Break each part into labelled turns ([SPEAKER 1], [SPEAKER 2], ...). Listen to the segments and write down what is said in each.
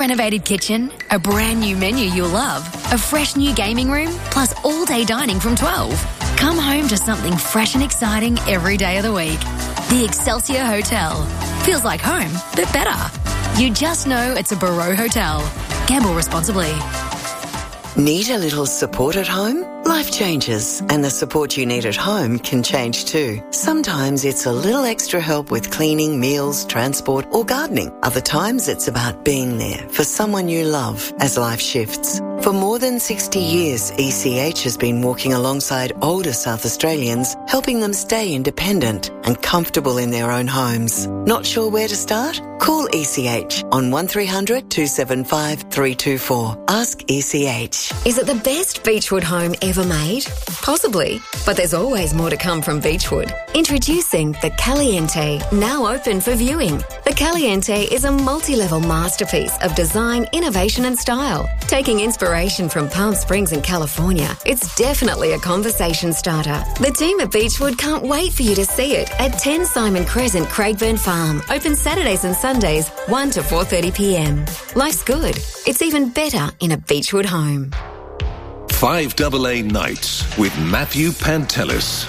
[SPEAKER 1] Renovated kitchen, a brand new menu you'll love, a fresh new gaming room, plus all-day dining from 12. Come home to something fresh and exciting every day of the week. The Excelsior Hotel. Feels like home, but better. You just know it's a Barreau Hotel. Gamble responsibly.
[SPEAKER 2] Need a little support at home? Life changes, and the support you need at home can change too. Sometimes it's a little extra help with cleaning, meals, transport, or gardening. Other times it's about being there for someone you love as life shifts. For more than 60 years, ECH has been walking alongside older South Australians, helping them stay independent and comfortable in their own homes. Not sure where to start? Call ECH on 1300 275 324. Ask ECH.
[SPEAKER 3] Is it the best Beechwood home ever made? Possibly, but there's always more to come from Beechwood. Introducing the Caliente, now open for viewing. The Caliente is a multi-level masterpiece of design, innovation and style. Taking inspiration from Palm Springs in California, it's definitely a conversation starter. The team at Beechwood can't wait for you to see it at 10 Simon Crescent, Craigburn Farm. Open Saturdays and Sundays, 1 to 4:30pm. Life's good. It's even better in a Beechwood home.
[SPEAKER 4] 5AA Nights with Matthew Pantelis.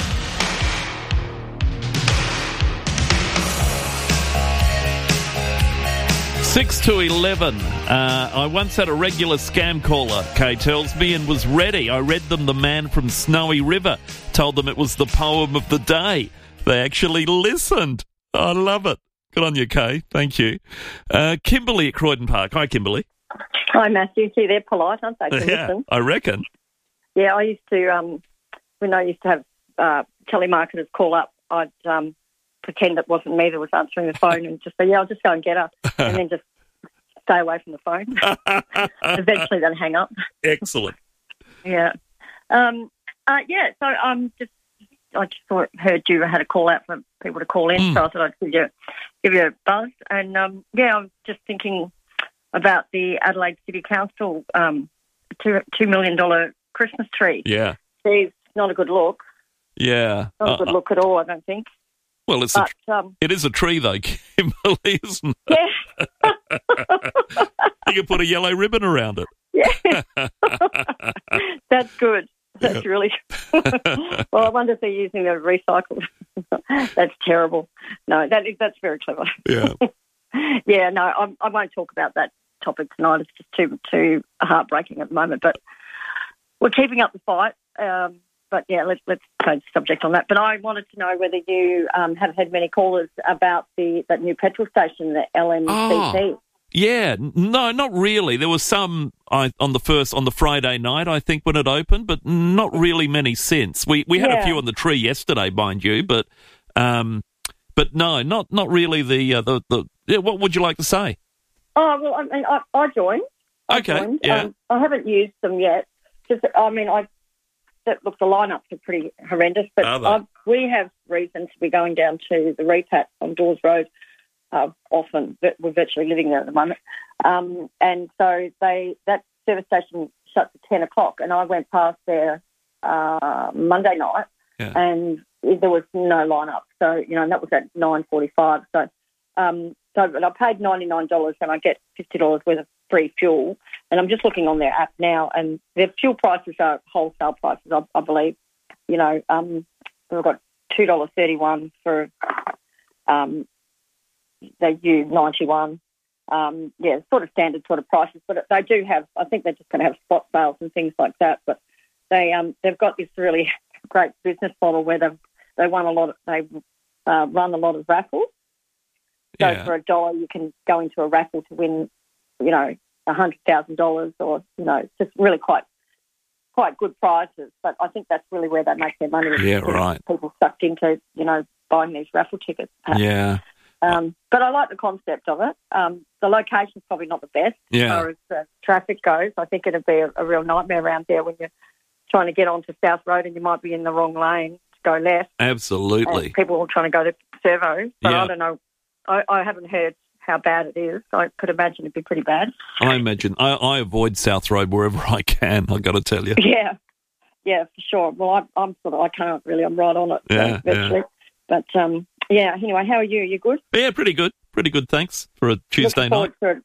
[SPEAKER 5] 6 to 11. I once had a regular scam caller, Kay tells me, and was ready. I read them The Man from Snowy River, told them it was the poem of the day. They actually listened. I love it. Good on you, Kay. Thank you. Kimberly at Croydon Park. Hi, Kimberly.
[SPEAKER 6] Hi, Matthew. See, they're polite, aren't they?
[SPEAKER 5] Yeah, listen. I reckon.
[SPEAKER 6] Yeah, I used to, when I used to have telemarketers call up, I'd pretend it wasn't me that was answering the phone and just say, yeah, I'll just go and get her, and then just stay away from the phone. Eventually they'd hang up.
[SPEAKER 5] Excellent.
[SPEAKER 6] Yeah. So I just heard you had a call out for people to call in, so I thought I'd give you a buzz. And, I was just thinking about the Adelaide City Council $2 million Christmas tree.
[SPEAKER 5] Yeah.
[SPEAKER 6] It's not a good look.
[SPEAKER 5] Yeah.
[SPEAKER 6] Not a good look at all, I don't think.
[SPEAKER 5] Well, it is a tree, though, Kimberly, isn't it?
[SPEAKER 6] Yeah.
[SPEAKER 5] You can put a yellow ribbon around it.
[SPEAKER 6] Yeah. That's good. That's really well, I wonder if they're using the recycled. That's terrible. No, that's very clever.
[SPEAKER 5] Yeah.
[SPEAKER 6] Yeah, no, I won't talk about that topic tonight. It's just too heartbreaking at the moment. But we're keeping up the fight. But yeah, let's change the subject on that. But I wanted to know whether you have had many callers about that new petrol station, the LMCT.
[SPEAKER 5] Yeah, no, not really. There was some on the Friday night, I think, when it opened, but not really many since. We had a few on the tree yesterday, mind you, but no, not really. What would you like to say?
[SPEAKER 6] Oh well, I mean, I joined.
[SPEAKER 5] Okay, yeah.
[SPEAKER 6] I haven't used them yet. The lineups are pretty horrendous, but we have reason to be going down to the Repat on Dawes Road often. We're virtually living there at the moment. And so that service station shuts at 10 o'clock, and I went past there Monday night, and there was no lineup. So, and that was at 9:45. So but I paid $99 and I get $50 worth of free fuel. And I'm just looking on their app now, and their fuel prices are wholesale prices, I believe. We've got $2.31 for the U91. Sort of standard sort of prices, but they do have, I think they're just going to have spot sales and things like that. But they've got this really great business model where they run a lot of raffles. So for $1, you can go into a raffle to win, $100,000 or, just really quite good prizes. But I think that's really where they make their money.
[SPEAKER 5] Yeah, right.
[SPEAKER 6] People sucked into, buying these raffle tickets.
[SPEAKER 5] Yeah.
[SPEAKER 6] But I like the concept of it. The location's probably not the best as far as traffic goes. I think it'd be a real nightmare around there when you're trying to get onto South Road and you might be in the wrong lane to go left.
[SPEAKER 5] Absolutely.
[SPEAKER 6] People are trying to go to Servo. But I don't know. I haven't heard how bad it is. I could imagine it'd be pretty bad.
[SPEAKER 5] I imagine. I avoid South Road wherever I can, I've got to tell you.
[SPEAKER 6] Yeah, for sure. Well, I can't really. I'm right on it. Eventually. But, anyway, how are you? You good?
[SPEAKER 5] Yeah, pretty good. Pretty good, thanks, for a Tuesday night.
[SPEAKER 6] For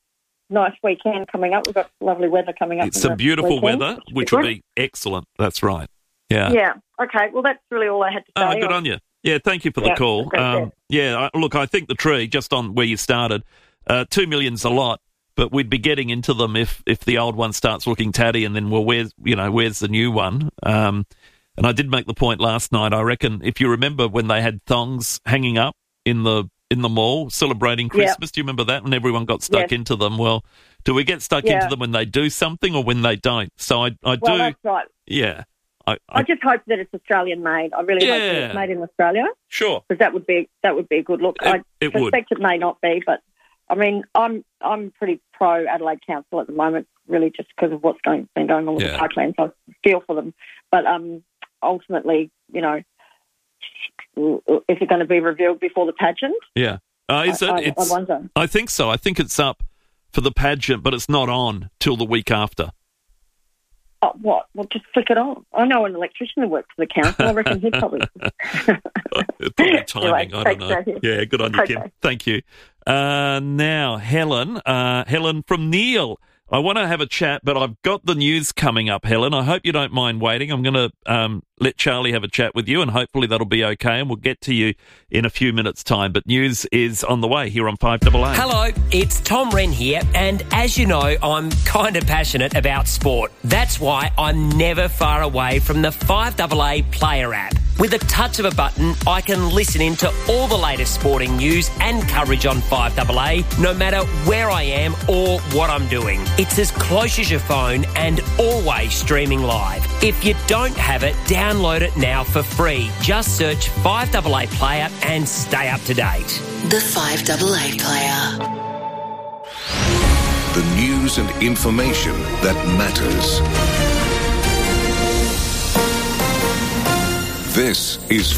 [SPEAKER 6] nice weekend coming up. We've got lovely weather coming up.
[SPEAKER 5] It's some beautiful weather, which will be excellent. That's right. Yeah.
[SPEAKER 6] Yeah. Okay. Well, that's really all I had to say.
[SPEAKER 5] Oh, good on you. Yeah, thank you for the call. Look, I think the tree, just on where you started, 2 million's a lot, but we'd be getting into them if the old one starts looking tatty, and then, well, where's the new one? And I did make the point last night. I reckon if you remember when they had thongs hanging up in the mall celebrating Christmas, do you remember that? And everyone got stuck into them. Well, do we get stuck into them when they do something or when they don't? So I do.
[SPEAKER 6] Well, that's right.
[SPEAKER 5] Yeah.
[SPEAKER 6] I just hope that it's Australian made. I really hope that it's made in Australia. Sure, because that would be a good look. I suspect it may not be, but I mean, I'm pretty pro Adelaide Council at the moment, really, just because of what's been going on with the parklands. I feel for them, but ultimately, is it going to be revealed before the pageant? Yeah, is it? I wonder.
[SPEAKER 5] I think so. I think it's up for the pageant, but it's not on till the week after.
[SPEAKER 6] Oh, what? Well, just flick it on. I know an electrician who works for the council. I reckon he'd probably...
[SPEAKER 5] Probably timing, I don't know. Yeah, good on you, Kim. Thank you. Now, Helen from Neil. I want to have a chat, but I've got the news coming up, Helen. I hope you don't mind waiting. I'm going to let Charlie have a chat with you, and hopefully that'll be okay, and we'll get to you in a few minutes' time. But news is on the way here on 5AA.
[SPEAKER 7] Hello, it's Tom Wren here, and as you know, I'm kind of passionate about sport. That's why I'm never far away from the 5AA Player app. With a touch of a button, I can listen in to all the latest sporting news and coverage on 5AA, no matter where I am or what I'm doing. It's as close as your phone and always streaming live. If you don't have it, download it now for free. Just search 5AA Player and stay up to date.
[SPEAKER 8] The 5AA Player.
[SPEAKER 4] The news and information that matters. This is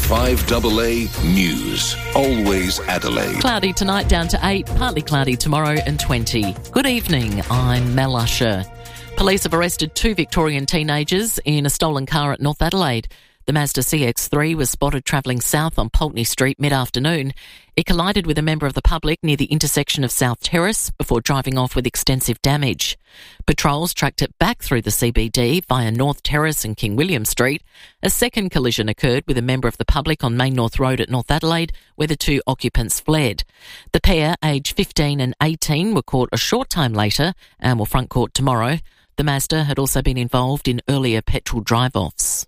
[SPEAKER 4] 5AA News. Always Adelaide.
[SPEAKER 9] Cloudy tonight down to 8, partly cloudy tomorrow and 20. Good evening, I'm Mel Usher. Police have arrested 2 Victorian teenagers in a stolen car at North Adelaide. The Mazda CX-3 was spotted travelling south on Pulteney Street mid-afternoon. It collided with a member of the public near the intersection of South Terrace before driving off with extensive damage. Patrols tracked it back through the CBD via North Terrace and King William Street. A second collision occurred with a member of the public on Main North Road at North Adelaide, where the 2 occupants fled. The pair, aged 15 and 18, were caught a short time later and will front court tomorrow. The Mazda had also been involved in earlier petrol drive-offs.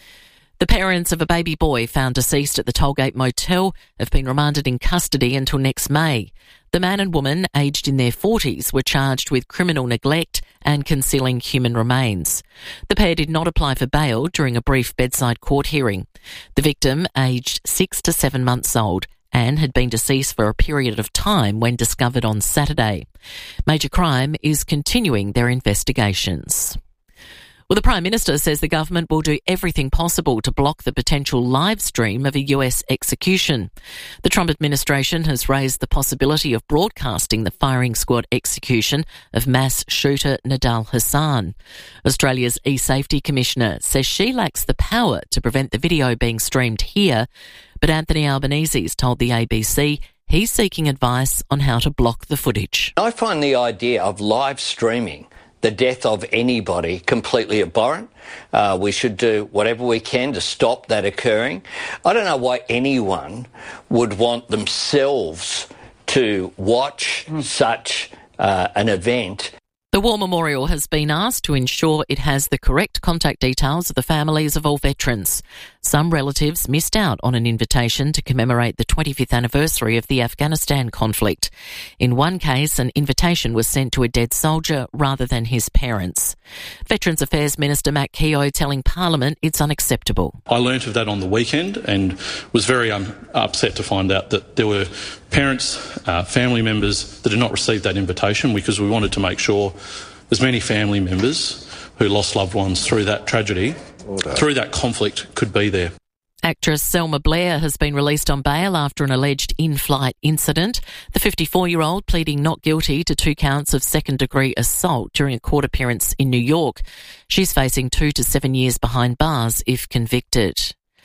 [SPEAKER 9] The parents of a baby boy found deceased at the Tollgate Motel have been remanded in custody until next May. The man and woman, aged in their 40s, were charged with criminal neglect and concealing human remains. The pair did not apply for bail during a brief bedside court hearing. The victim, aged 6 to 7 months old, and had been deceased for a period of time when discovered on Saturday. Major Crime is continuing their investigations. Well, the Prime Minister says the government will do everything possible to block the potential live stream of a US execution. The Trump administration has raised the possibility of broadcasting the firing squad execution of mass shooter Nidal Hasan. Australia's e-Safety Commissioner says she lacks the power to prevent the video being streamed here, but Anthony Albanese has told the ABC he's seeking advice on how to block the footage.
[SPEAKER 10] I find the idea of live streaming the death of anybody completely abhorrent. We should do whatever we can to stop that occurring. I don't know why anyone would want themselves to watch such an event.
[SPEAKER 9] The War Memorial has been asked to ensure it has the correct contact details of the families of all veterans. Some relatives missed out on an invitation to commemorate the 25th anniversary of the Afghanistan conflict. In one case, an invitation was sent to a dead soldier rather than his parents. Veterans Affairs Minister Matt Keogh telling Parliament it's unacceptable.
[SPEAKER 11] I learnt of that on the weekend and was very upset to find out that there were parents, family members that did not receive that invitation, because we wanted to make sure as many family members who lost loved ones through that tragedy, through that conflict, could be there.
[SPEAKER 9] Actress Selma Blair has been released on bail after an alleged in-flight incident. The 54-year-old pleading not guilty to 2 counts of second-degree assault during a court appearance in New York. She's facing 2 to 7 years behind bars if convicted.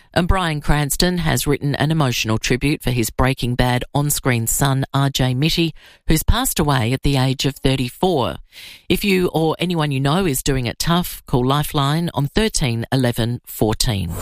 [SPEAKER 9] And Bryan Cranston has written an emotional tribute for his Breaking Bad on-screen son, RJ Mitte, who's passed away at the age of 34. If you or anyone you know is doing it tough, call Lifeline on 13 11 14.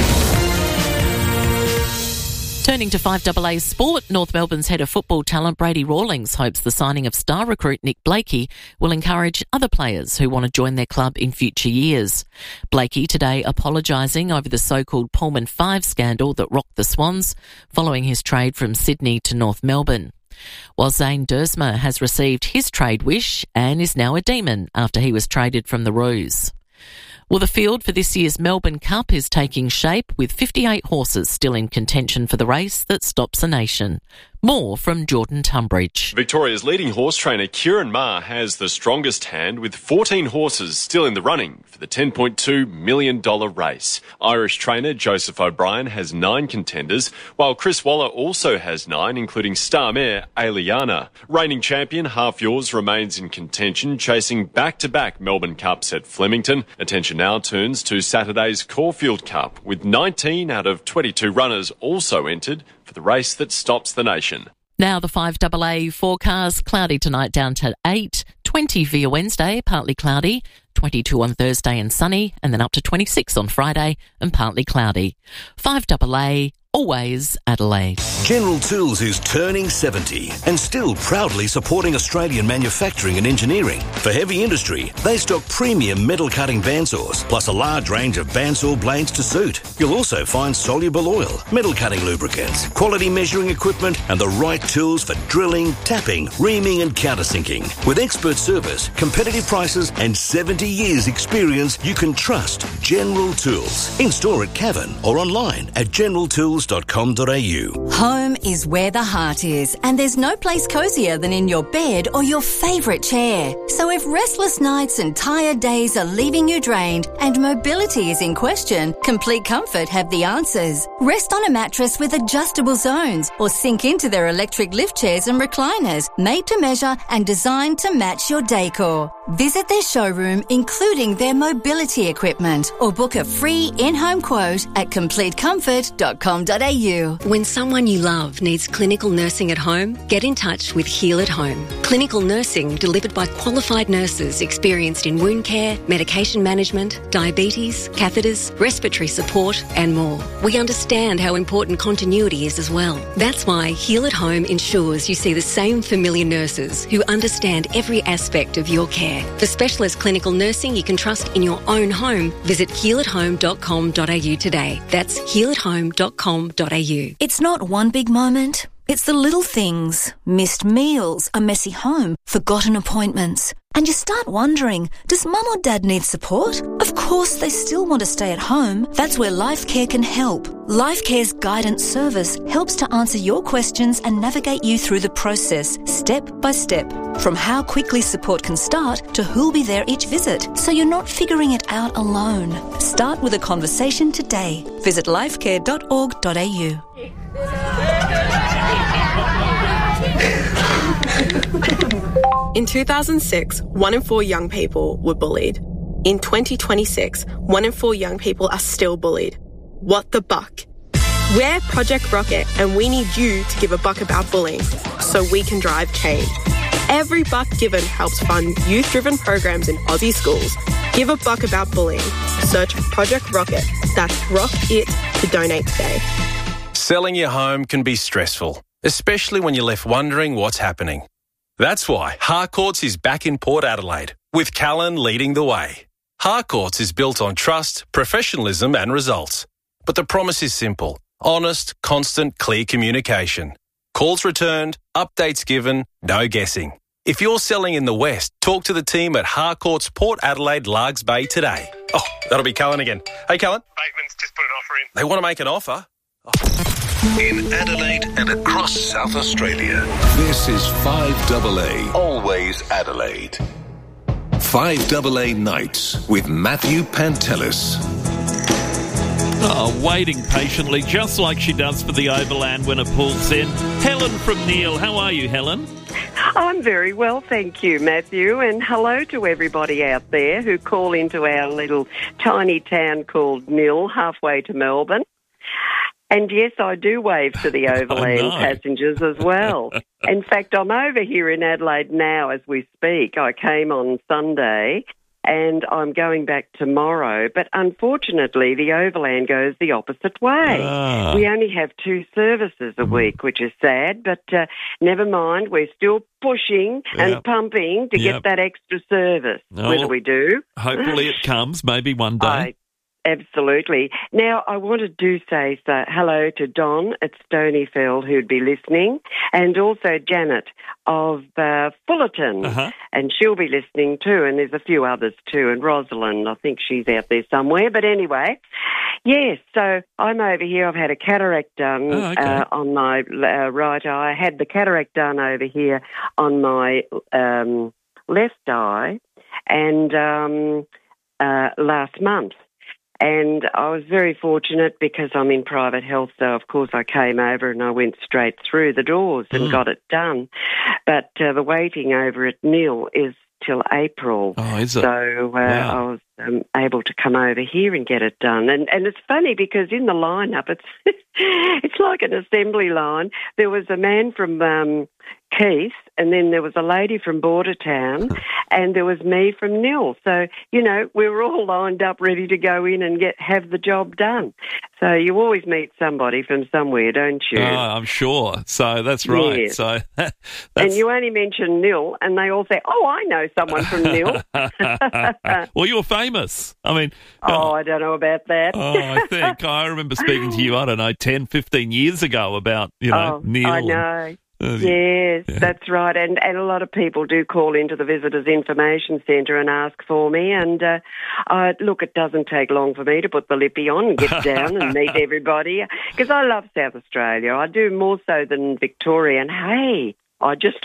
[SPEAKER 9] Turning to 5AA sport, North Melbourne's head of football talent Brady Rawlings hopes the signing of star recruit Nick Blakey will encourage other players who want to join their club in future years. Blakey today apologising over the so-called Pullman 5 scandal that rocked the Swans following his trade from Sydney to North Melbourne. While Zane Dersma has received his trade wish and is now a demon after he was traded from the Roos. Well, the field for this year's Melbourne Cup is taking shape with 58 horses still in contention for the race that stops a nation. More from Jordan Tunbridge.
[SPEAKER 12] Victoria's leading horse trainer Kieran Maher has the strongest hand with 14 horses still in the running for the $10.2 million race. Irish trainer Joseph O'Brien has 9 contenders, while Chris Waller also has 9, including star mare Aliana. Reigning champion Half Yours remains in contention, chasing back-to-back Melbourne Cups at Flemington. Attention now turns to Saturday's Caulfield Cup, with 19 out of 22 runners also entered for the race that stops the nation.
[SPEAKER 9] Now the 5AA forecast, cloudy tonight down to 8, 20 via Wednesday, partly cloudy, 22 on Thursday and sunny, and then up to 26 on Friday and partly cloudy. 5AA, always Adelaide.
[SPEAKER 13] General Tools is turning 70 and still proudly supporting Australian manufacturing and engineering. For heavy industry, they stock premium metal cutting bandsaws, plus a large range of bandsaw blades to suit. You'll also find soluble oil, metal cutting lubricants, quality measuring equipment, and the right tools for drilling, tapping, reaming and countersinking. With expert service, competitive prices and 70 years experience, you can trust General Tools. In store at Cavan or online at generaltools.com.au.
[SPEAKER 14] Home is where the heart is, and there's no place cosier than in your bed or your favourite chair. So if restless nights and tired days are leaving you drained and mobility is in question, Complete Comfort have the answers. Rest on a mattress with adjustable zones or sink into their electric lift chairs and recliners, made to measure and designed to match your decor. Visit their showroom, including their mobility equipment, or book a free in-home quote at completecomfort.com.au.
[SPEAKER 3] When someone you love needs clinical nursing at home, get in touch with Heal at Home. Clinical nursing delivered by qualified nurses experienced in wound care, medication management, diabetes, catheters, respiratory support, and more. We understand how important continuity is as well. That's why Heal at Home ensures you see the same familiar nurses who understand every aspect of your care. For specialist clinical nursing you can trust in your own home, visit healathome.com.au today. That's healathome.com.au.
[SPEAKER 15] It's not one big moment. It's the little things. Missed meals, a messy home, forgotten appointments. And you start wondering, does mum or dad need support? Of course they still want to stay at home. That's where LifeCare can help. LifeCare's guidance service helps to answer your questions and navigate you through the process, step by step. From how quickly support can start to who'll be there each visit, so you're not figuring it out alone. Start with a conversation today. Visit lifecare.org.au.
[SPEAKER 16] In 2006, 1 in 4 young people were bullied. In 2026, 1 in 4 young people are still bullied. What the buck? We're Project Rocket, and we need you to give a buck about bullying so we can drive change. Every buck given helps fund youth-driven programs in Aussie schools. Give a buck about bullying. Search Project Rocket. That's Rock It to donate today.
[SPEAKER 17] Selling your home can be stressful, especially when you're left wondering what's happening. That's why Harcourts is back in Port Adelaide, with Callan leading the way. Harcourts is built on trust, professionalism and results. But the promise is simple: honest, constant, clear communication. Calls returned, updates given, no guessing. If you're selling in the West, talk to the team at Harcourts Port Adelaide Largs Bay today. Oh, that'll be Callan again. Hey, Callan.
[SPEAKER 18] Bateman's just put an offer in.
[SPEAKER 17] They want to make an offer?
[SPEAKER 4] In Adelaide and across South Australia, this is 5AA, always Adelaide. 5AA Nights with Matthew Pantelis.
[SPEAKER 5] Oh, waiting patiently, just like she does for the Overland when it pulls in. Helen from Neil. How are you, Helen?
[SPEAKER 19] I'm very well, thank you, Matthew, and hello to everybody out there who call into our little tiny town called Neil, halfway to Melbourne. And yes, I do wave to the overland passengers as well. In fact, I'm over here in Adelaide now as we speak. I came on Sunday and I'm going back tomorrow. But unfortunately, the overland goes the opposite way. We only have 2 services a week, which is sad. But never mind, we're still pushing and pumping to get that extra service. Whether we do.
[SPEAKER 5] Hopefully it comes, maybe one day.
[SPEAKER 19] Absolutely. Now, I wanted to say hello to Don at Stonyfeld, who'd be listening, and also Janet of Fullerton, and she'll be listening too, and there's a few others too, and Rosalind, I think she's out there somewhere. But anyway, yes, so I'm over here. I've had a cataract done on my right eye. I had the cataract done over here on my left eye and last month. And I was very fortunate because I'm in private health, so of course I came over and I went straight through the doors and got it done. But the waiting over at Nil is till April.
[SPEAKER 5] Oh, is it?
[SPEAKER 19] So I was able to come over here and get it done. And it's funny because in the lineup, it's like an assembly line. There was a man from Keith, and then there was a lady from Bordertown, and there was me from Nil. So, we were all lined up ready to go in and have the job done. So you always meet somebody from somewhere, don't you?
[SPEAKER 5] Oh, I'm sure. So that's right.
[SPEAKER 19] Yes.
[SPEAKER 5] So
[SPEAKER 19] and you only mention Nil, and they all say, "Oh, I know someone from Nil."
[SPEAKER 5] Well, you're famous. I mean...
[SPEAKER 19] I don't know about that.
[SPEAKER 5] I remember speaking to you, 10, 15 years ago about, Nil.
[SPEAKER 19] I know. Yes, that's right. And a lot of people do call into the Visitors Information Centre and ask for me. And look, it doesn't take long for me to put the lippy on and get down and meet everybody because I love South Australia. I do more so than Victoria. And hey, I just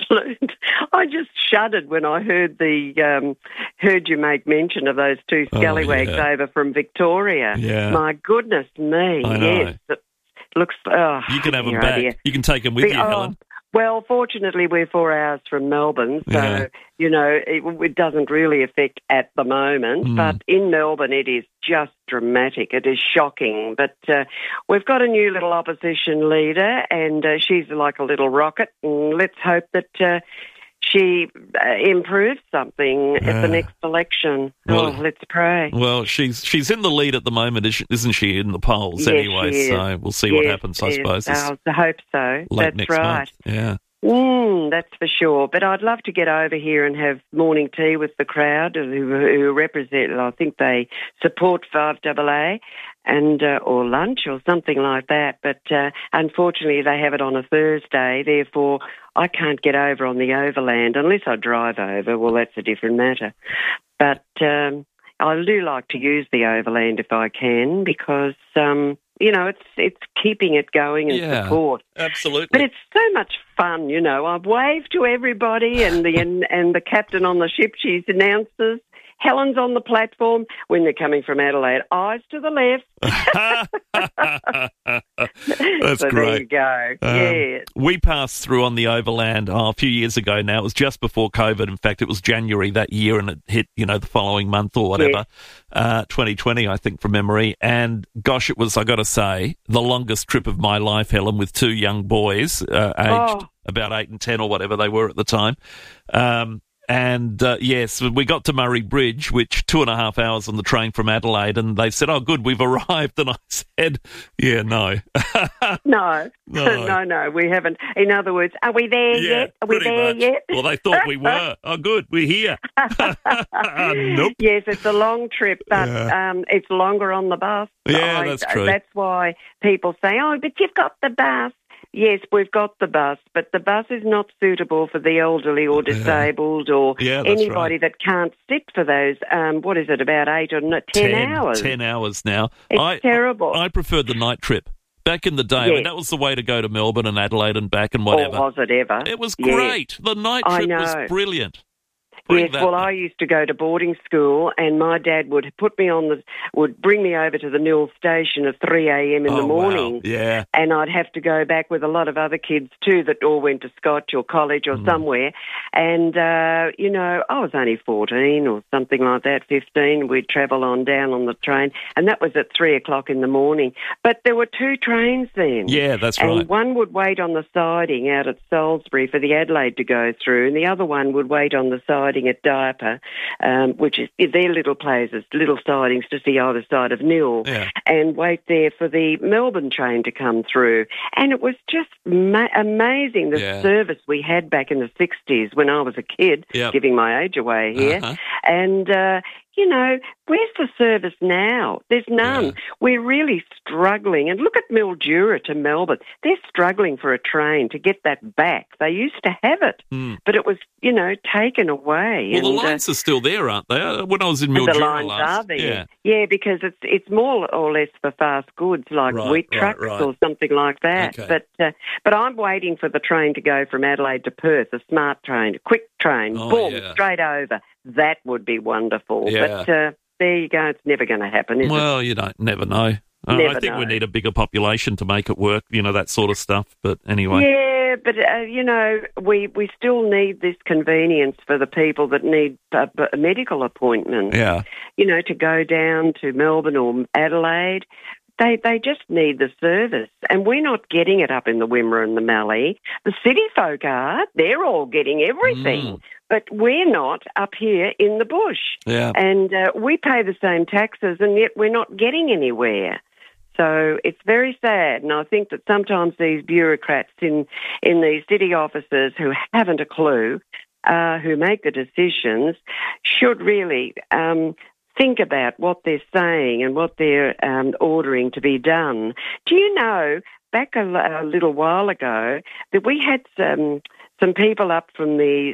[SPEAKER 19] shuddered when I heard heard you make mention of those 2 scallywags over from Victoria.
[SPEAKER 5] Yeah.
[SPEAKER 19] My goodness me!
[SPEAKER 5] I know.
[SPEAKER 19] Yes, it looks.
[SPEAKER 5] You can have them back.
[SPEAKER 19] Idea.
[SPEAKER 5] You can take them with you, Helen.
[SPEAKER 19] Well, fortunately, we're 4 hours from Melbourne, so, it doesn't really affect at the moment. But in Melbourne, it is just dramatic. It is shocking. But we've got a new little opposition leader, and she's like a little rocket, and let's hope that she improves something at the next election. Well, let's pray.
[SPEAKER 5] Well, she's in the lead at the moment, isn't she, in the polls anyway? So we'll see what happens, I suppose.
[SPEAKER 19] I hope so.
[SPEAKER 5] That's
[SPEAKER 19] next right.
[SPEAKER 5] Month. Yeah.
[SPEAKER 19] That's for sure. But I'd love to get over here and have morning tea with the crowd who represent, I think they support 5AA and or lunch or something like that. But unfortunately, they have it on a Thursday. Therefore, I can't get over on the overland unless I drive over. Well, that's a different matter. But I do like to use the overland if I can because... it's keeping it going and support.
[SPEAKER 5] Absolutely.
[SPEAKER 19] But it's so much fun, I've waved to everybody and the captain on the ship, she announces, Helen's on the platform when they're coming from Adelaide. Eyes to the left.
[SPEAKER 5] That's
[SPEAKER 19] so
[SPEAKER 5] great.
[SPEAKER 19] There you go.
[SPEAKER 5] We passed through on the overland a few years ago now. It was just before COVID. In fact, it was January that year and it hit, the following month or whatever. 2020, I think, from memory. And gosh, it was, I got to say, the longest trip of my life, Helen, with 2 young boys, aged about 8 and 10 or whatever they were at the time. And yes, we got to Murray Bridge, which 2.5 hours on the train from Adelaide, and they said, "Oh, good, we've arrived." And I said, "Yeah, no,
[SPEAKER 19] no, we haven't." In other words, are we there yet? Are we there yet?
[SPEAKER 5] Well, they thought we were. Oh, good, we're here. Nope.
[SPEAKER 19] Yes, it's a long trip, but it's longer on the bus.
[SPEAKER 5] Yeah, that's true.
[SPEAKER 19] That's why people say, "Oh, but you've got the bus." Yes, we've got the bus, but the bus is not suitable for the elderly or disabled or anybody that can't sit for those, about 8 or 10 hours?
[SPEAKER 5] 10 hours now.
[SPEAKER 19] It's terrible.
[SPEAKER 5] I preferred the night trip. Back in the day, I mean, that was the way to go to Melbourne and Adelaide and back and whatever.
[SPEAKER 19] Or was it ever?
[SPEAKER 5] It was great. The night trip was brilliant.
[SPEAKER 19] Yes, well, I used to go to boarding school, and my dad would bring me over to the Newell station at 3 a.m. in the morning.
[SPEAKER 5] Wow. Yeah.
[SPEAKER 19] And I'd have to go back with a lot of other kids too that all went to Scotch or college or somewhere. And, I was only 14 or something like that, 15. We'd travel on down on the train, and that was at 3 o'clock in the morning. But there were 2 trains then.
[SPEAKER 5] Yeah, that's right.
[SPEAKER 19] And one would wait on the siding out at Salisbury for the Adelaide to go through, and the other one would wait on the siding at Diaper, which is their little places, little sidings just the other side of Newell, and wait there for the Melbourne train to come through. And it was just amazing, the service we had back in the 60s when I was a kid, giving my age away here. And, where's the service now? There's none. Yeah. We're really struggling. And look at Mildura to Melbourne. They're struggling for a train to get that back. They used to have it, but it was, taken away.
[SPEAKER 5] Well, the lines are still there, aren't they? When I was in Mildura
[SPEAKER 19] the lines are there. Yeah, because it's more or less for fast goods, like wheat trucks or something like that. Okay. But I'm waiting for the train to go from Adelaide to Perth, a smart train, a quick train, straight over. That would be wonderful. Yeah. But there you go. It's never going to happen, is it?
[SPEAKER 5] Well, you never know. I think we need a bigger population to make it work, that sort of stuff. But anyway.
[SPEAKER 19] Yeah, but, we still need this convenience for the people that need a medical appointment.
[SPEAKER 5] Yeah.
[SPEAKER 19] To go down to Melbourne or Adelaide. They just need the service, and we're not getting it up in the Wimmera and the Mallee. The city folk are. They're all getting everything, but we're not up here in the bush.
[SPEAKER 5] Yeah.
[SPEAKER 19] And we pay the same taxes, and yet we're not getting anywhere. So it's very sad, and I think that sometimes these bureaucrats in these city offices who haven't a clue, who make the decisions, should really think about what they're saying and what they're ordering to be done. Do you know, back a little while ago, that we had some people up they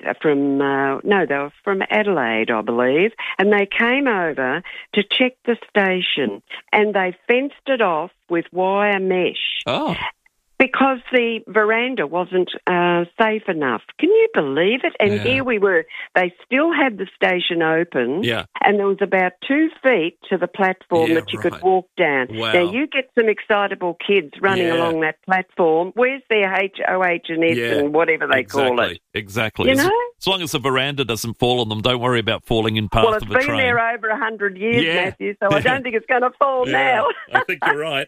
[SPEAKER 19] were from Adelaide, I believe, and they came over to check the station, and they fenced it off with wire mesh.
[SPEAKER 5] Oh.
[SPEAKER 19] Because the veranda wasn't safe enough. Can you believe it? And here we were. They still had the station open, and there was about 2 feet to the platform that you could walk down.
[SPEAKER 5] Wow.
[SPEAKER 19] Now, you get some excitable kids running along that platform. Where's their HOH&S and whatever they call it?
[SPEAKER 5] Exactly. As long as the veranda doesn't fall on them, don't worry about falling in path of a train.
[SPEAKER 19] Well, it's been there over 100 years, Matthew, so I don't think it's going to fall now.
[SPEAKER 5] I think you're right.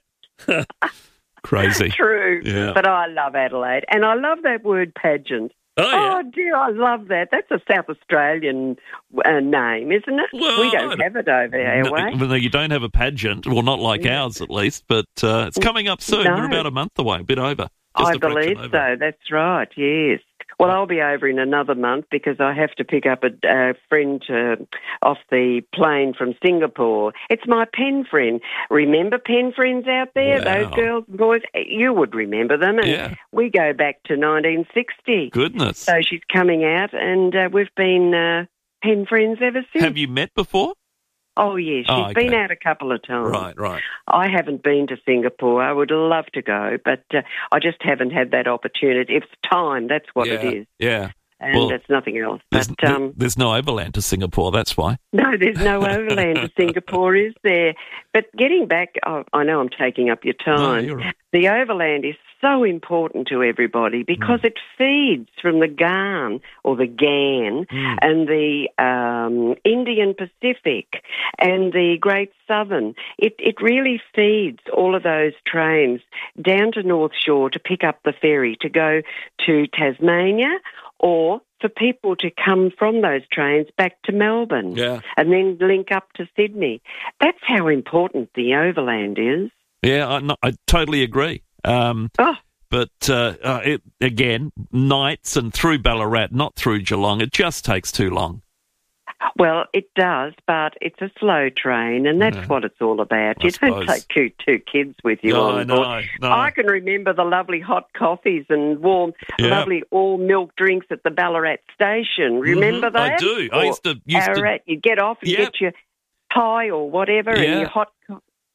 [SPEAKER 5] Crazy.
[SPEAKER 19] True.
[SPEAKER 5] Yeah.
[SPEAKER 19] But I love Adelaide. And I love that word pageant. Oh, dear, I love that. That's a South Australian name, isn't it?
[SPEAKER 5] Well,
[SPEAKER 19] we don't have it over our way.
[SPEAKER 5] No, you don't have a pageant. Well, not like ours, at least. But it's coming up soon. We're about a month away, a bit over.
[SPEAKER 19] I believe so. That's right, yes. Well, I'll be over in another month because I have to pick up a friend off the plane from Singapore. It's my pen friend. Remember pen friends out there?
[SPEAKER 5] Wow.
[SPEAKER 19] Those girls and boys? You would remember them. And we go back to 1960.
[SPEAKER 5] Goodness.
[SPEAKER 19] So she's coming out, and we've been pen friends ever since.
[SPEAKER 5] Have you met before?
[SPEAKER 19] Oh, yes. She's been out a couple of times.
[SPEAKER 5] Right.
[SPEAKER 19] I haven't been to Singapore. I would love to go, but I just haven't had that opportunity. It's time. That's what it is.
[SPEAKER 5] Yeah.
[SPEAKER 19] And it's nothing else.
[SPEAKER 5] There's no overland to Singapore, that's why.
[SPEAKER 19] No, there's no overland to Singapore, is there? But getting back, I know I'm taking up your time.
[SPEAKER 5] No, you're right.
[SPEAKER 19] The overland is so important to everybody because it feeds from the Ghan or the Ghan and the Indian Pacific and the Great Southern. It really feeds all of those trains down to North Shore to pick up the ferry to go to Tasmania, or for people to come from those trains back to Melbourne and then link up to Sydney. That's how important the overland is.
[SPEAKER 5] Yeah, I totally agree. But again, nights and through Ballarat, not through Geelong, it just takes too long.
[SPEAKER 19] Well, it does, but it's a slow train, and that's what it's all about. You don't take two kids with you on board.
[SPEAKER 5] No.
[SPEAKER 19] I can remember the lovely hot coffees and warm, lovely all-milk drinks at the Ballarat station. Remember that?
[SPEAKER 5] I do. I used to...
[SPEAKER 19] You'd get off and get your pie or whatever and your hot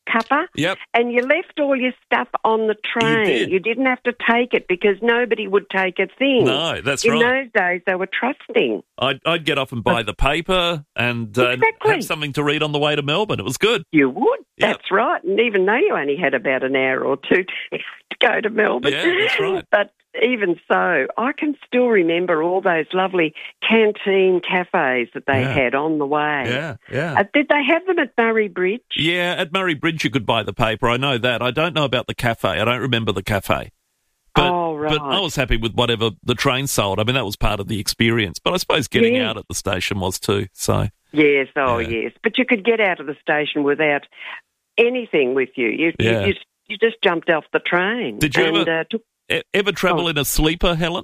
[SPEAKER 19] cuppa.
[SPEAKER 5] Yep.
[SPEAKER 19] And you left all your stuff on the train.
[SPEAKER 5] You did.
[SPEAKER 19] You didn't have to take it because nobody would take a thing.
[SPEAKER 5] No, that's
[SPEAKER 19] In
[SPEAKER 5] right.
[SPEAKER 19] those days, they were trusting.
[SPEAKER 5] I'd get off and buy the paper and
[SPEAKER 19] Exactly.
[SPEAKER 5] have something to read on the way to Melbourne. It was good.
[SPEAKER 19] You would.
[SPEAKER 5] Yep.
[SPEAKER 19] That's right. And even though you only had about an hour or two to go to Melbourne.
[SPEAKER 5] Yeah, that's right.
[SPEAKER 19] But even so, I can still remember all those lovely canteen cafes that they had on the way.
[SPEAKER 5] Yeah, yeah.
[SPEAKER 19] Did they have them at Murray Bridge?
[SPEAKER 5] Yeah, at Murray Bridge you could buy the paper. I know that. I don't know about the cafe. I don't remember the cafe. But,
[SPEAKER 19] right.
[SPEAKER 5] But I was happy with whatever the train sold. I mean, that was part of the experience. But I suppose getting out at the station was too. So
[SPEAKER 19] Yes, yes. But you could get out of the station without anything with you. You just jumped off the train.
[SPEAKER 5] Did you
[SPEAKER 19] and,
[SPEAKER 5] ever travel in a sleeper, Helen?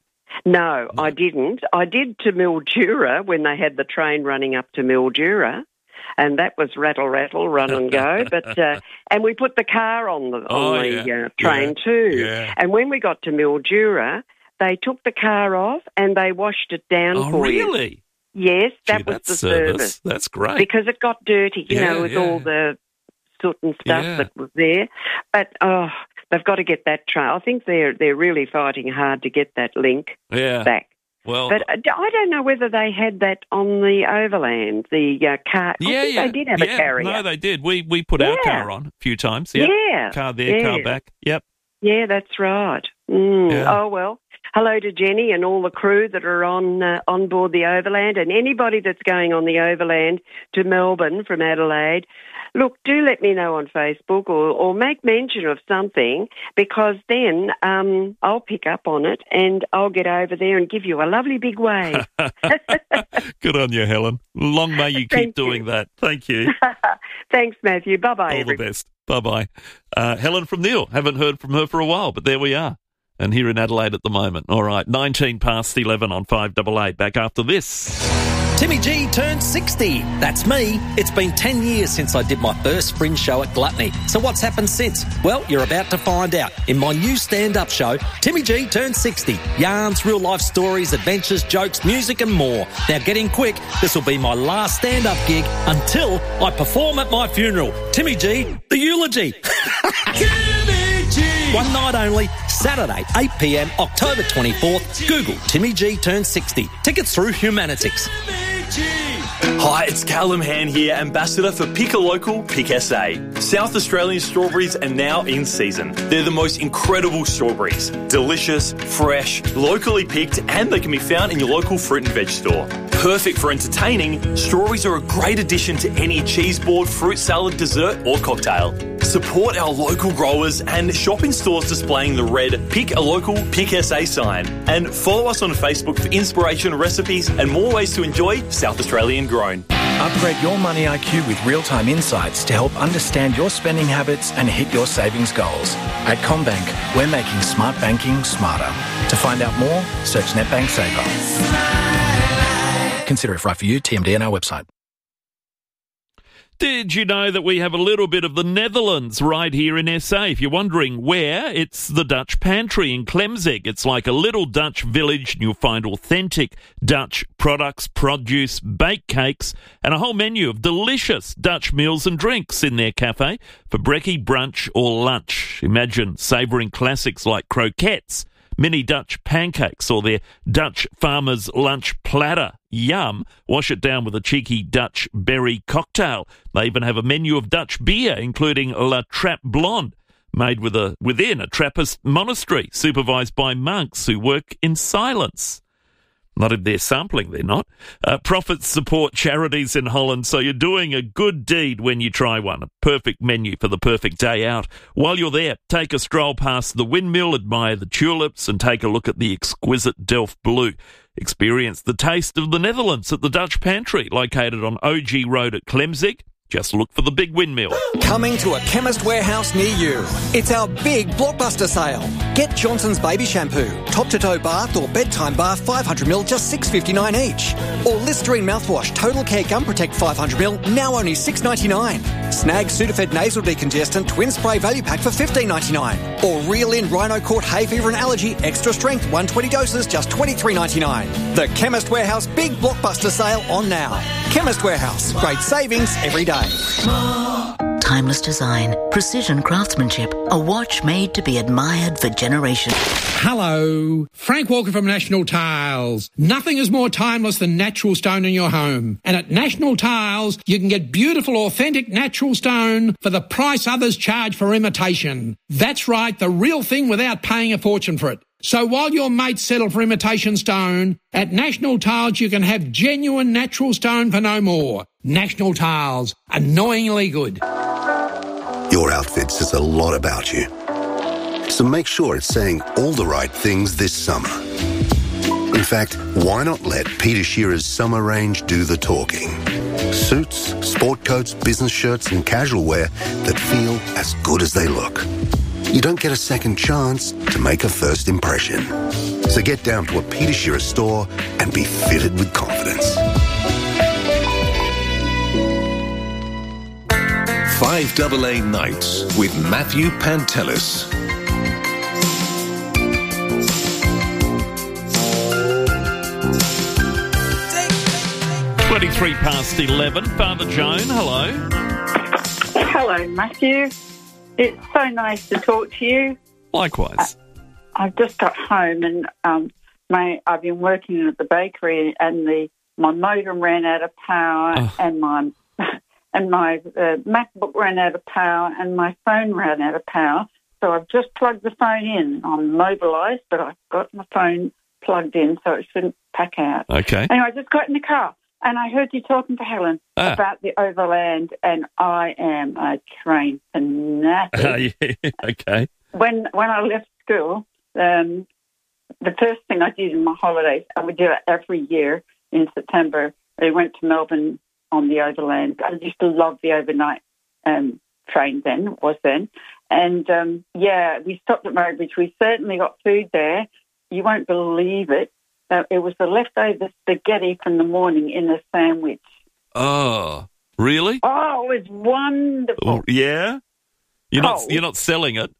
[SPEAKER 19] No, I didn't. I did to Mildura when they had the train running up to Mildura, and that was rattle, run and go. But and we put the car on the train too.
[SPEAKER 5] Yeah.
[SPEAKER 19] And when we got to Mildura, they took the car off and they washed it down for you.
[SPEAKER 5] Oh, really?
[SPEAKER 19] Yes, that was
[SPEAKER 5] that's
[SPEAKER 19] the service.
[SPEAKER 5] That's great.
[SPEAKER 19] Because it got dirty, you know, with all the soot and stuff that was there. But they've got to get that train. I think they're really fighting hard to get that link back.
[SPEAKER 5] Well,
[SPEAKER 19] but I don't know whether they had that on the Overland, the car. I think they did have a carrier.
[SPEAKER 5] No, they did. We put our car on a few times. Yep.
[SPEAKER 19] Yeah.
[SPEAKER 5] Car there, car back. Yep.
[SPEAKER 19] Yeah, that's right. Oh, well. Hello to Jenny and all the crew that are on board the Overland, and anybody that's going on the Overland to Melbourne from Adelaide. Look, do let me know on Facebook or make mention of something, because then I'll pick up on it and I'll get over there and give you a lovely big wave.
[SPEAKER 5] Good on you, Helen. Long may you keep doing that. Thank you.
[SPEAKER 19] Thanks, Matthew. Bye-bye.
[SPEAKER 5] All the best. Bye-bye. Helen from Neil. Haven't heard from her for a while, but there we are. And here in Adelaide at the moment. All right, 19 past 11 on 588. Back after this.
[SPEAKER 18] Timmy G turned 60. That's me. It's been 10 years since I did my first fringe show at Gluttony. So what's happened since? Well, you're about to find out in my new stand-up show, Timmy G turned 60. Yarns, real-life stories, adventures, jokes, music and more. Now get in quick. This will be my last stand-up gig until I perform at my funeral. Timmy G, the eulogy. Timmy G! One night only, Saturday, 8 p.m, October 24th. Google Timmy G turned 60. Tickets through Humanitix.
[SPEAKER 20] Hi, it's Callum Hand here, Ambassador for Pick a Local, Pick SA. South Australian strawberries are now in season. They're the most incredible strawberries. Delicious, fresh, locally picked, and they can be found in your local fruit and veg store. Perfect for entertaining, strawberries are a great addition to any cheese board, fruit salad, dessert or cocktail. Support our local growers and shop in stores displaying the red Pick a Local, Pick SA sign. And follow us on Facebook for inspiration, recipes and more ways to enjoy South Australian grown.
[SPEAKER 21] Upgrade your money IQ with real-time insights to help understand your spending habits and hit your savings goals. At CommBank, we're making smart banking smarter. To find out more, search NetBank Saver. Consider if right for you, TMD on our website.
[SPEAKER 5] Did you know that we have a little bit of the Netherlands right here in SA? If you're wondering where, it's the Dutch Pantry in Klemzig. It's like a little Dutch village, and you'll find authentic Dutch products, produce, baked cakes, and a whole menu of delicious Dutch meals and drinks in their cafe for brekkie, brunch or lunch. Imagine savouring classics like croquettes, mini Dutch pancakes, or their Dutch farmer's lunch platter. Yum. Wash it down with a cheeky Dutch berry cocktail. They even have a menu of Dutch beer, including La Trappe Blonde, made within a Trappist monastery, supervised by monks who work in silence. Not if they're sampling, they're not. Profits support charities in Holland, so you're doing a good deed when you try one. A perfect menu for the perfect day out. While you're there, take a stroll past the windmill, admire the tulips, and take a look at the exquisite Delft Blue. Experience the taste of the Netherlands at the Dutch Pantry, located on OG Road at Klemzig. Just look for the big windmill.
[SPEAKER 22] Coming to a Chemist Warehouse near you. It's our big blockbuster sale. Get Johnson's Baby Shampoo, top-to-toe bath or bedtime bath 500ml, just $6.59 each. Or Listerine mouthwash, Total Care Gum Protect 500ml, now only $6.99. Snag Sudafed Nasal Decongestant Twin Spray Value Pack for $15.99. Or Reel In Rhino Court Hay Fever and Allergy Extra Strength 120 doses, just $23.99. The Chemist Warehouse big blockbuster sale on now. Chemist Warehouse, great savings every day.
[SPEAKER 8] Timeless design, precision craftsmanship, a watch made to be admired for generations.
[SPEAKER 1] Hello, Frank Walker from National Tiles. Nothing is more timeless than natural stone in your home. And at National Tiles, you can get beautiful, authentic natural stone for the price others charge for imitation. That's right, the real thing without paying a fortune for it. So while your mates settle for imitation stone, at National Tiles you can have genuine natural stone for no more. National Tiles, annoyingly good.
[SPEAKER 2] Your outfit says a lot about you. So make sure it's saying all the right things this summer. In fact, why not let Peter Shearer's summer range do the talking? Suits, sport coats, business shirts and casual wear that feel as good as they look. You don't get a second chance to make a first impression. So get down to a Peter Shearer store and be fitted with confidence.
[SPEAKER 4] 5AA Nights with Matthew Pantelis.
[SPEAKER 5] Three past 11. Father Joan, hello.
[SPEAKER 23] Hello, Matthew. It's so nice to talk to you.
[SPEAKER 5] Likewise.
[SPEAKER 23] I've just got home and I've been working at the bakery and my motor ran out of power and my MacBook ran out of power and my phone ran out of power. So I've just plugged the phone in. I'm mobilised, but I've got my phone plugged in so it shouldn't pack out.
[SPEAKER 5] Okay.
[SPEAKER 23] Anyway, I just got in the car. And I heard you talking to Helen about the overland, and I am a train fanatic.
[SPEAKER 5] Yeah, okay.
[SPEAKER 23] When I left school, the first thing I did in my holidays, I would do it every year in September. I went to Melbourne on the overland. I used to love the overnight train then. And, we stopped at Murray. We certainly got food there. You won't believe it. It was the leftover spaghetti from the morning in a sandwich.
[SPEAKER 5] Oh, really?
[SPEAKER 23] Oh, it was wonderful.
[SPEAKER 5] Oh, yeah? You're not selling it?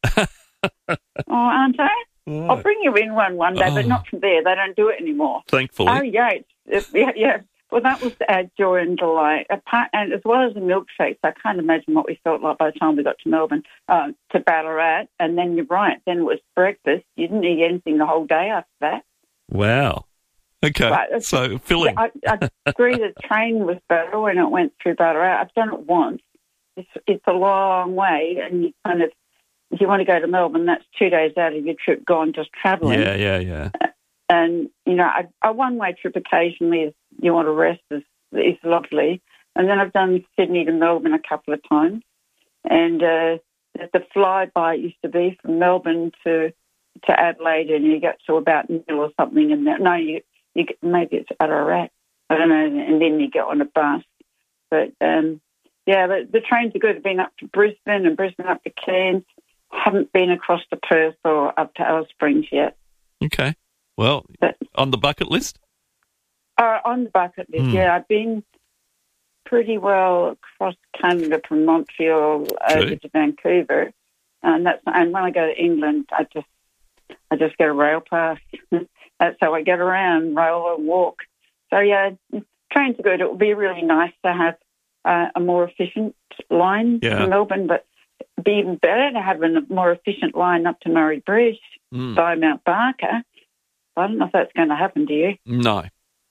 [SPEAKER 23] Aren't I? Oh. I'll bring you in one day, but not from there. They don't do it anymore.
[SPEAKER 5] Thankfully.
[SPEAKER 23] Oh, yeah. Yeah. Well, that was our joy and delight. And as well as the milkshakes, I can't imagine what we felt like by the time we got to Melbourne, to Ballarat. And then you're right, then it was breakfast. You didn't eat anything the whole day after that.
[SPEAKER 5] Wow. Okay. Right. So filling.
[SPEAKER 23] I agree the train was better when it went through Ballarat. I've done it once. It's a long way, and you kind of, if you want to go to Melbourne, that's 2 days out of your trip gone just travelling.
[SPEAKER 5] Yeah.
[SPEAKER 23] And, a one-way trip occasionally, if you want to rest, is lovely. And then I've done Sydney to Melbourne a couple of times. And the flyby used to be from Melbourne to Adelaide, and you get to about Nil or something, and no, you get, maybe it's Ararat, I don't know, and then you get on a bus. But the trains are good. I've been up to Brisbane and Brisbane up to Cairns. Haven't been across to Perth or up to Alice Springs yet.
[SPEAKER 5] Okay, well, on the bucket list.
[SPEAKER 23] On the bucket list, yeah. I've been pretty well across Canada from Montreal over to Vancouver, and when I go to England, I just get a rail pass. That's how I get around, rail and walk. So, yeah, trains are good. It would be really nice to have a more efficient line to Melbourne, but it'd be even better to have a more efficient line up to Murray Bridge by Mount Barker. I don't know if that's going to happen to you.
[SPEAKER 5] No.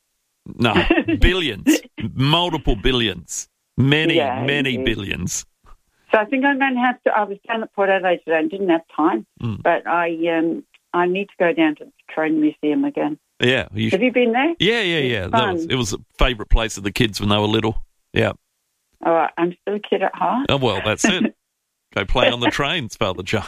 [SPEAKER 5] Billions, multiple billions, many billions.
[SPEAKER 23] So I think I'm going to have to. I was down at Port Adelaide today and didn't have time, but I need to go down to the train museum again.
[SPEAKER 5] Yeah,
[SPEAKER 23] have you been there?
[SPEAKER 5] Yeah. It was a favourite place of the kids when they were little. Yeah.
[SPEAKER 23] All right, I'm still a kid at heart.
[SPEAKER 5] Oh well, that's it. Go play on the trains, Father Joan.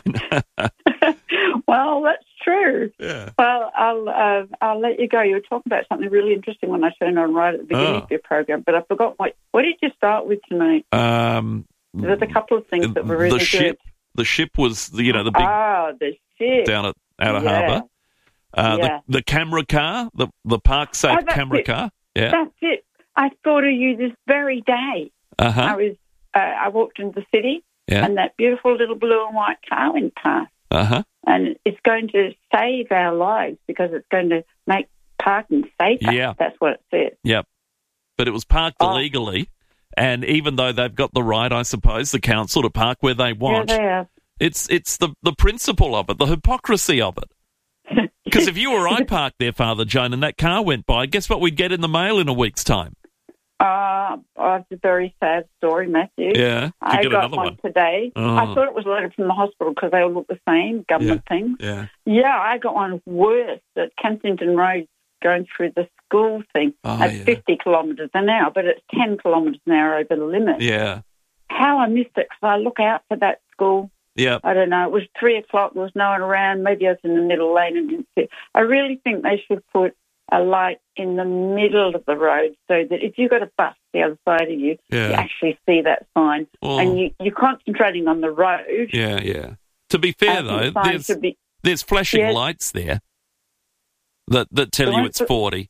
[SPEAKER 23] Well, that's true.
[SPEAKER 5] Yeah.
[SPEAKER 23] Well, I'll let you go. You were talking about something really interesting when I turned on right at the beginning of your program, but I forgot what did you start with tonight? There's a couple of things that were really good.
[SPEAKER 5] The ship was the big
[SPEAKER 23] the ship
[SPEAKER 5] down at Outer Harbour. The camera car, the park safe camera car. Yeah,
[SPEAKER 23] that's it. I thought of you this very day. I walked into the city, and that beautiful little blue and white car went past. And it's going to save our lives because it's going to make parking safer.
[SPEAKER 5] Yeah.
[SPEAKER 23] That's what it says.
[SPEAKER 5] Yep. But it was parked illegally, And even though they've got the right, I suppose, the council to park where they want,
[SPEAKER 23] Yeah, they have.
[SPEAKER 5] it's the principle of it, the hypocrisy of it. Because if you or I parked there, Father Joan, and that car went by, guess what we'd get in the mail in a week's time?
[SPEAKER 23] It's a very sad story, Matthew.
[SPEAKER 5] Yeah,
[SPEAKER 23] I got one today.
[SPEAKER 5] Oh.
[SPEAKER 23] I thought it was a letter from the hospital because they all look the same, government things.
[SPEAKER 5] Yeah.
[SPEAKER 23] Yeah, I got one worse at Kensington Road going through the school thing at 50 kilometres an hour, but it's 10 kilometres an hour over the limit.
[SPEAKER 5] Yeah.
[SPEAKER 23] How I missed it because I look out for that school.
[SPEAKER 5] Yeah.
[SPEAKER 23] I don't know. It was 3 o'clock. There was no one around. Maybe I was in the middle lane and didn't see it. I really think they should put a light in the middle of the road so that if you've got a bus the other side of you, you actually see that sign.
[SPEAKER 5] Well,
[SPEAKER 23] and you're concentrating on the road.
[SPEAKER 5] Yeah, yeah. To be fair, though, there's flashing lights there that tell you it's 40.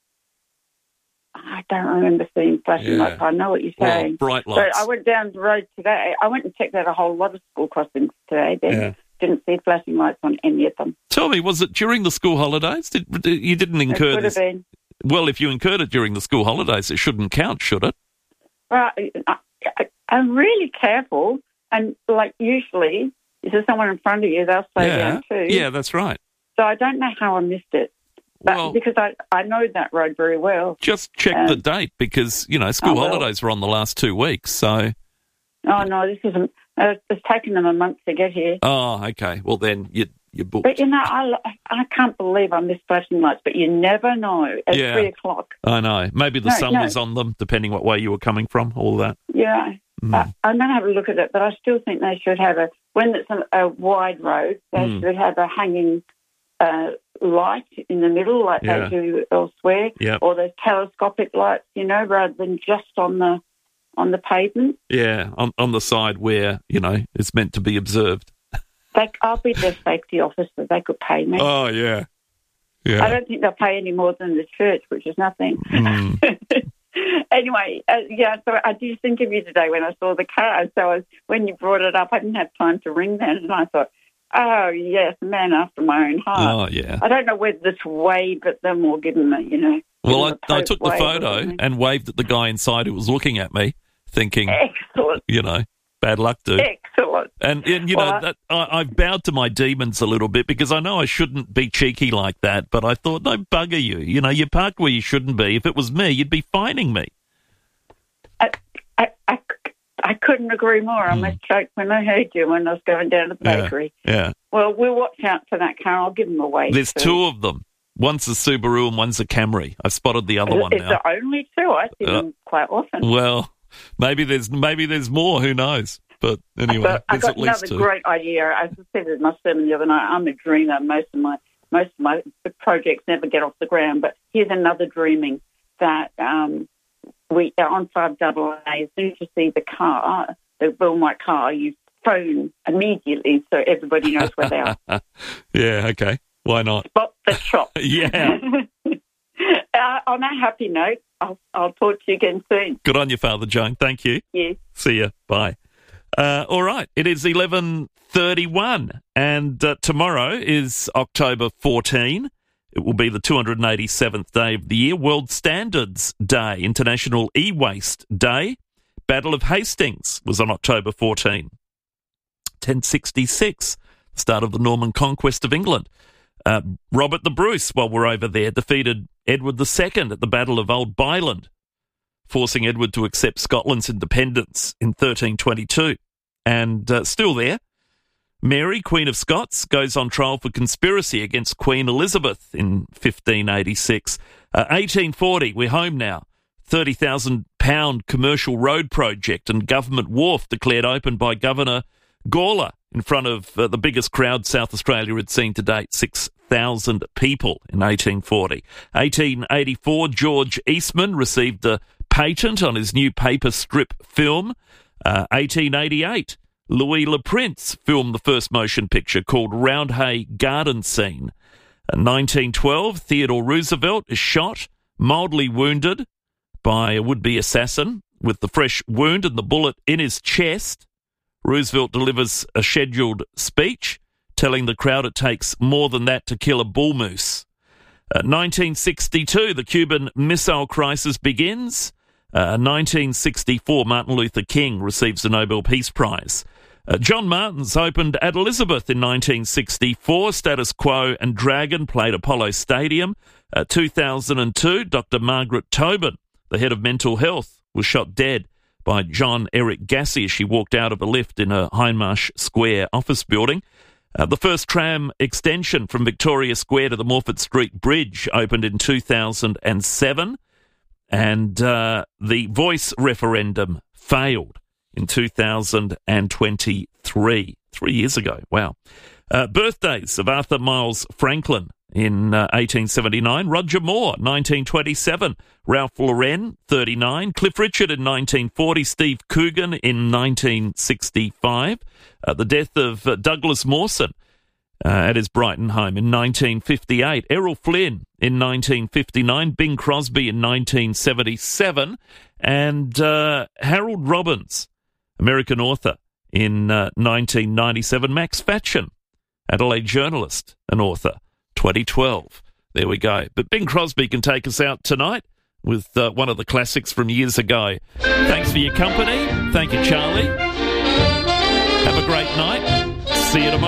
[SPEAKER 23] I don't remember seeing flashing lights. I know what you're saying.
[SPEAKER 5] Well, bright lights.
[SPEAKER 23] So I went down the road today. I went and checked out a whole lot of school crossings today. Didn't see flashing lights on any of them.
[SPEAKER 5] Tell me, was it during the school holidays? You didn't incur this?
[SPEAKER 23] It could have been.
[SPEAKER 5] Well, if you incurred it during the school holidays, it shouldn't count, should it?
[SPEAKER 23] Well, I'm really careful, and like usually, if there's someone in front of you, they'll slow down too.
[SPEAKER 5] Yeah, that's right.
[SPEAKER 23] So I don't know how I missed it, but because I know that road very well.
[SPEAKER 5] Just check the date because school holidays were on the last 2 weeks, so.
[SPEAKER 23] Oh no, this isn't. It's taken them a month to get here.
[SPEAKER 5] Oh, okay. Well, then you booked.
[SPEAKER 23] But I can't believe I missed flashing lights. But you never know at 3 o'clock.
[SPEAKER 5] I know. Maybe the sun was on them, depending what way you were coming from. All that.
[SPEAKER 23] Yeah, I'm going to have a look at it. But I still think they should have when it's a wide road, they should have a hanging light in the middle, like they do elsewhere, or those telescopic lights, rather than just on the pavement.
[SPEAKER 5] Yeah, on the side where, it's meant to be observed.
[SPEAKER 23] I'll be their safety officer. They could pay me.
[SPEAKER 5] Oh, yeah. Yeah.
[SPEAKER 23] I don't think they'll pay any more than the church, which is nothing. Anyway, so I did this interview today when I saw the car. So when you brought it up, I didn't have time to ring then. And I thought, oh, yes, a man after my own heart.
[SPEAKER 5] Oh, yeah.
[SPEAKER 23] I don't know whether to wave at them or give them a,
[SPEAKER 5] Well, I took the photo and waved at the guy inside who was looking at me, thinking,
[SPEAKER 23] excellent.
[SPEAKER 5] Bad luck, dude.
[SPEAKER 23] Excellent.
[SPEAKER 5] And I've bowed to my demons a little bit because I know I shouldn't be cheeky like that, but I thought, no, bugger you. You parked where you shouldn't be. If it was me, you'd be fining me.
[SPEAKER 23] I couldn't agree more. I must choke when I heard you when I was going down to the bakery.
[SPEAKER 5] Yeah.
[SPEAKER 23] Well, we'll watch out for that car. I'll give them a wave.
[SPEAKER 5] There's two of them. One's a Subaru and one's a Camry. I've spotted the other one now.
[SPEAKER 23] It's the only two. I see them quite often.
[SPEAKER 5] Well, maybe there's more. Who knows? But anyway,
[SPEAKER 23] I got another great idea. As I said in my sermon the other night, I'm a dreamer. Most of my projects never get off the ground. But here's another dreaming that we on 5AA. As soon as you see the car, the blue and white car, you phone immediately so everybody knows where they are.
[SPEAKER 5] Yeah. Okay. Why not?
[SPEAKER 23] Spot the shop.
[SPEAKER 5] Yeah.
[SPEAKER 23] On that happy note, I'll talk to you again soon.
[SPEAKER 5] Good on you, Father Joan. Thank you.
[SPEAKER 23] Yes.
[SPEAKER 5] See you. Bye. All right. It is 11:31 and tomorrow is October 14. It will be the 287th day of the year. World Standards Day, International E-Waste Day. Battle of Hastings was on October 14. 1066, start of the Norman conquest of England. Robert the Bruce, while we're over there, defeated Edward II at the Battle of Old Byland, forcing Edward to accept Scotland's independence in 1322. And still there, Mary, Queen of Scots, goes on trial for conspiracy against Queen Elizabeth in 1586. 1840, we're home now. £30,000 commercial road project and government wharf declared open by Governor Gawler in front of the biggest crowd South Australia had seen to date, 6,000 people in 1840. 1884, George Eastman received a patent on his new paper strip film. 1888, Louis Le Prince filmed the first motion picture called Roundhay Garden Scene. 1912, Theodore Roosevelt is shot, mildly wounded by a would-be assassin with the fresh wound and the bullet in his chest. Roosevelt delivers a scheduled speech telling the crowd it takes more than that to kill a bull moose. 1962, the Cuban Missile Crisis begins. 1964, Martin Luther King receives the Nobel Peace Prize. John Martins opened at Elizabeth in 1964. Status Quo and Dragon played Apollo Stadium. 2002, Dr. Margaret Tobin, the head of mental health, was shot dead by John Eric Gassi as she walked out of a lift in a Hindmarsh Square office building. The first tram extension from Victoria Square to the Morford Street Bridge opened in 2007. And the Voice referendum failed in 2023, 3 years ago. Wow. Birthdays of Arthur Miles Franklin in 1879, Roger Moore, 1927, Ralph Lauren, 39, Cliff Richard in 1940, Steve Coogan in 1965, the death of Douglas Mawson at his Brighton home in 1958, Errol Flynn in 1959, Bing Crosby in 1977, and Harold Robbins, American author, in 1997, Max Fatchen, Adelaide journalist and author, 2012. There we go. But Bing Crosby can take us out tonight with one of the classics from years ago. Thanks for your company. Thank you, Charlie. Have a great night. See you tomorrow.